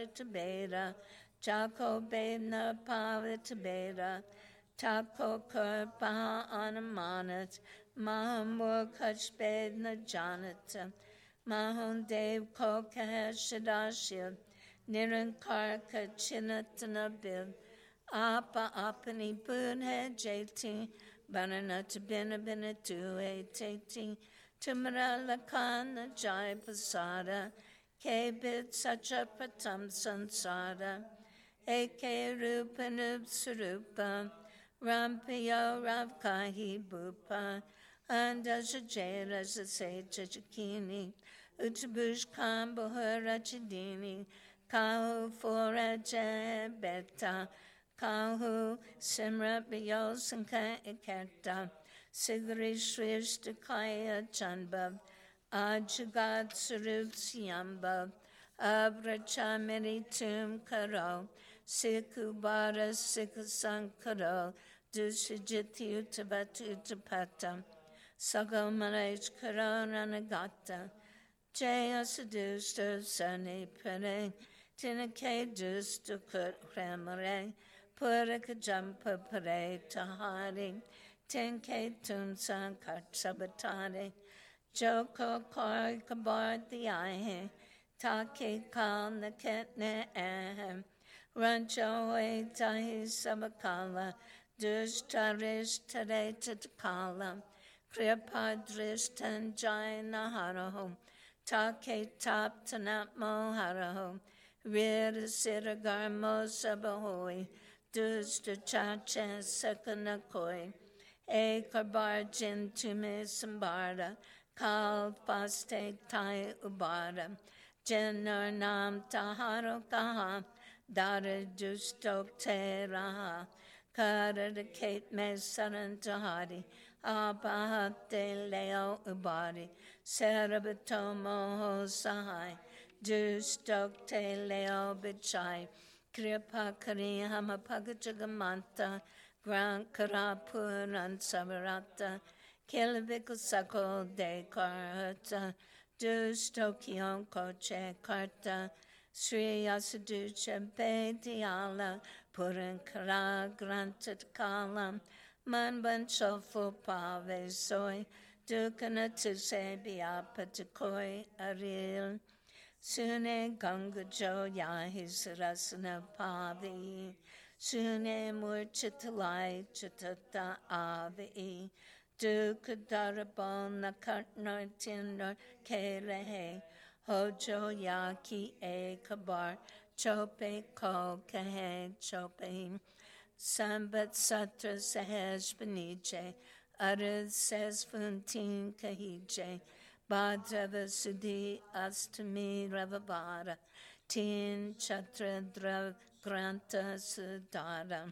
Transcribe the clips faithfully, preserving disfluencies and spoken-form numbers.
tabera, Jako bedna pava tabera, Tako kurpa anamanat, Mahamur kach bedna janata, Mahon dev koka shadashil, Nirankar kachinatana bil, Apa apani bunhe jati, Bananat bina bina tu etati, Tumara lakana jai pasada, Kebit sacha patam sansara, Eke rupa nub surupa, Rampiyo ravkahi bupa, Andajajera zaseja jakini, Utabush kambuhara chidini, Kahu foraja beta, Kahu simra biyo sanka iketa, Sigri shrishta kaya chanbab, Ajagad Sarup Siyamba, Abracha Meritum Karo, Sikubara Sikasankaro, Dushijiti Utabatu Tapata, Sagamaraj Karanagata, Jaya Sadusta Sani Pere, Tinake Dusta Kut Ramare, Puraka Jampa Pare Tahari, Tenke Tunsan Katsabatari, Joko koi kabar the eye, Taki kal na ketne ahem, Rancho e tahi sabakala, Dus tarish tare tatakala, Kriyapadrish tanjai naharaho, Take tap tanatmo haraho, Rir siragarmo sabahoi, Dus to chache sakanakoi, E karbar jin tume sambarda, Kal paste tai ubara, Jenar nam taharo kaha, Dara justok te raha, Kara de kate me saran tahari, Abahate leo ubari, Sarabatomo ho sahai, Justok te leo bichai, Kripa kari hamapagajagamanta, Grant karapuran savarata, Kilvik sako de karta, Dus Tokyo koche karta, Sri Asaducha Bediala, Puran kara granted kalam, Manban shofu pave soy, Dukana tuse biapatakoi aril, Sune ganga jo yahis rasana pavi, Sune murchitalai chitata avi, Dukadarabon nakartnar tinnar kelehe, Hojo yaki e kabar, Chope ko kahe chope, Sambat satra sahej beniche, Arad says funtin kahije, Badrava sudhi astami ravavara, Tin chatra drav granta sudara,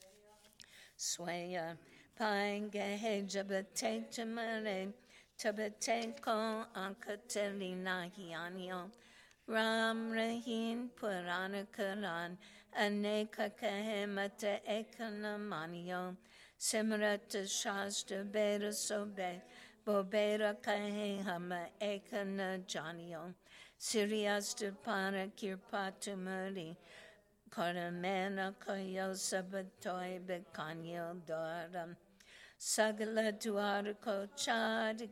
Swaya. Pange jabate jamare, tabate ko ankateli nahianio, Ram Rahin Purana Karan, Aneka Kahemata Ekanamanio, Simrata Shastra Bera Sobe, Bobera Kahehama Ekana Janio, Siriasta Para Kirpatu Muri, Koramena Koyo Sabatoi Bekanyo Doram. Sagala Duarako Chad